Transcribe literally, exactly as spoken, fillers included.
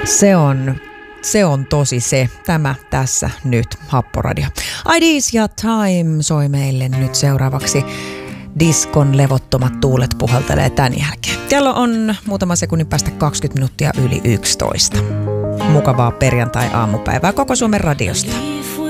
Se on, se on tosi se. Tämä tässä nyt Happoradio. I Ds ja Time soi meille nyt seuraavaksi. Diskon levottomat tuulet puhaltelee tämän jälkeen. Kello on muutama sekunnin päästä kaksikymmentä minuuttia yli yksitoista. Mukavaa perjantai-aamupäivää koko Suomen radiosta.